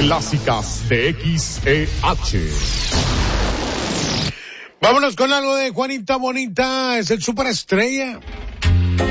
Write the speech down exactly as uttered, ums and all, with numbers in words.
clásicas de X E H. Vámonos con algo de Juanita Bonita, es el superestrella.